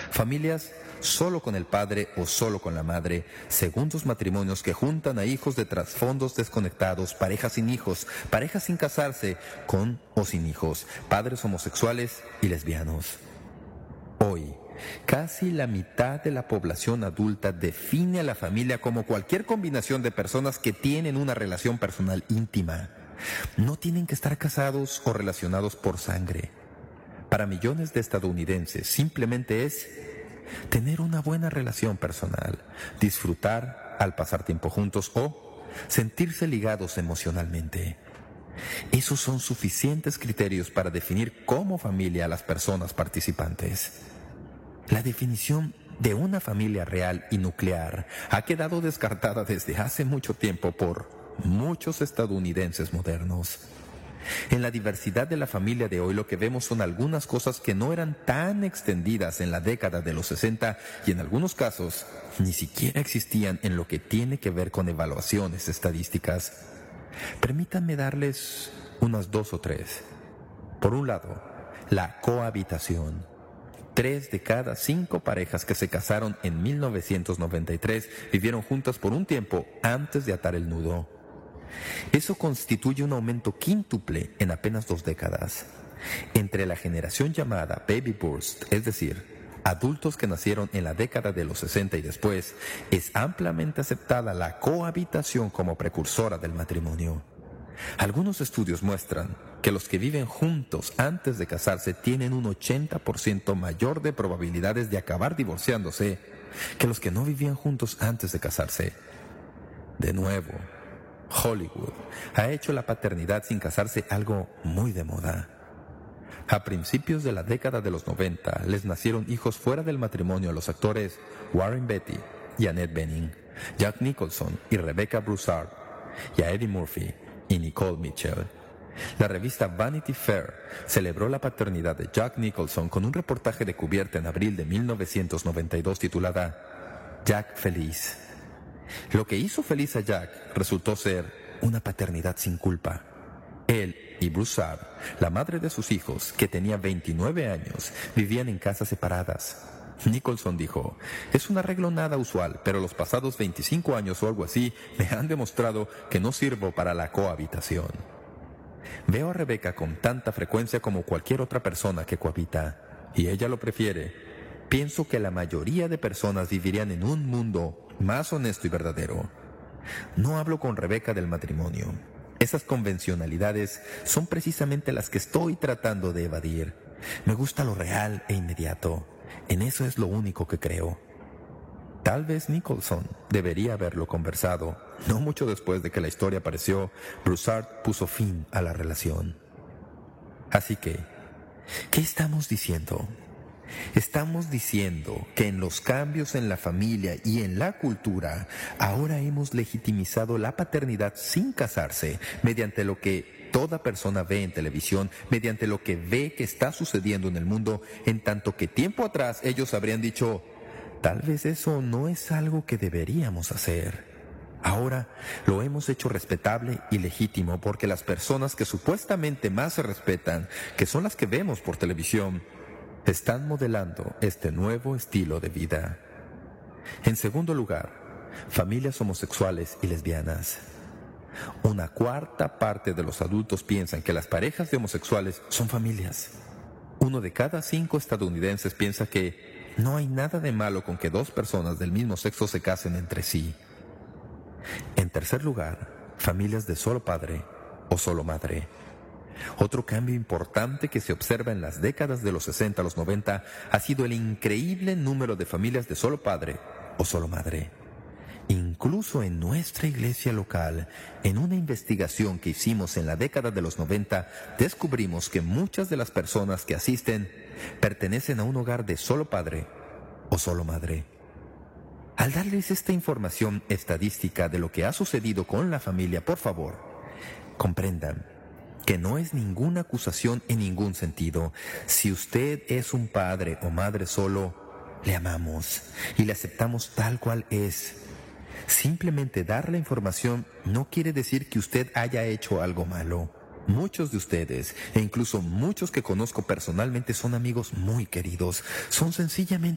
Familias solo con el padre o solo con la madre, segundos matrimonios que juntan a hijos de trasfondos desconectados, parejas sin hijos, parejas sin casarse, con o sin hijos, padres homosexuales y lesbianos. Hoy, casi la mitad de la población adulta define a la familia como cualquier combinación de personas que tienen una relación personal íntima. No tienen que estar casados o relacionados por sangre. Para millones de estadounidenses simplemente es tener una buena relación personal, disfrutar al pasar tiempo juntos o sentirse ligados emocionalmente. Esos son suficientes criterios para definir como familia a las personas participantes. La definición de una familia real y nuclear ha quedado descartada desde hace mucho tiempo por muchos estadounidenses modernos. En la diversidad de la familia de hoy lo que vemos son algunas cosas que no eran tan extendidas en la década de los 60 y en algunos casos ni siquiera existían en lo que tiene que ver con evaluaciones estadísticas. Permítanme darles unas 2 o 3. Por un lado, la cohabitación. 3 de cada 5 parejas que se casaron en 1993 vivieron juntas por un tiempo antes de atar el nudo. Eso constituye un aumento quíntuple en apenas 2 décadas. Entre la generación llamada Baby Burst, es decir, adultos que nacieron en la década de los 60 y después, es ampliamente aceptada la cohabitación como precursora del matrimonio. Algunos estudios muestran que los que viven juntos antes de casarse tienen un 80% mayor de probabilidades de acabar divorciándose que los que no vivían juntos antes de casarse. De nuevo, Hollywood ha hecho la paternidad sin casarse algo muy de moda. A principios de la década de los 90 les nacieron hijos fuera del matrimonio a los actores Warren Beatty y Annette Bening, Jack Nicholson y Rebecca Broussard, y a Eddie Murphy y Nicole Mitchell. La revista Vanity Fair celebró la paternidad de Jack Nicholson con un reportaje de cubierta en abril de 1992 titulada Jack Feliz. Lo que hizo feliz a Jack resultó ser una paternidad sin culpa. Él y Broussard, la madre de sus hijos, que tenía 29 años, vivían en casas separadas. Nicholson dijo, es un arreglo nada usual, pero los pasados 25 años o algo así me han demostrado que no sirvo para la cohabitación. Veo a Rebecca con tanta frecuencia como cualquier otra persona que cohabita, y ella lo prefiere. Pienso que la mayoría de personas vivirían en un mundo más honesto y verdadero. No hablo con Rebecca del matrimonio. Esas convencionalidades son precisamente las que estoy tratando de evadir. Me gusta lo real e inmediato. En eso es lo único que creo. Tal vez Nicholson debería haberlo conversado. No mucho después de que la historia apareció, Broussard puso fin a la relación. Así que, ¿qué estamos diciendo? Estamos diciendo que en los cambios en la familia y en la cultura, ahora hemos legitimizado la paternidad sin casarse, mediante lo que toda persona ve en televisión, mediante lo que ve que está sucediendo en el mundo, en tanto que tiempo atrás ellos habrían dicho, tal vez eso no es algo que deberíamos hacer. Ahora lo hemos hecho respetable y legítimo porque las personas que supuestamente más se respetan, que son las que vemos por televisión, están modelando este nuevo estilo de vida. En segundo lugar, familias homosexuales y lesbianas. Una cuarta parte de los adultos piensan que las parejas de homosexuales son familias. 1 de cada 5 estadounidenses piensa que no hay nada de malo con que 2 personas del mismo sexo se casen entre sí. En tercer lugar, familias de solo padre o solo madre. Otro cambio importante que se observa en las décadas de los 60 a los 90 ha sido el increíble número de familias de solo padre o solo madre. Incluso en nuestra iglesia local, en una investigación que hicimos en la década de los 90, descubrimos que muchas de las personas que asisten pertenecen a un hogar de solo padre o solo madre. Al darles esta información estadística de lo que ha sucedido con la familia, por favor, comprendan que no es ninguna acusación en ningún sentido. Si usted es un padre o madre solo, le amamos y le aceptamos tal cual es. Simplemente dar la información no quiere decir que usted haya hecho algo malo. Muchos de ustedes, e incluso muchos que conozco personalmente, son amigos muy queridos. Son sencillamente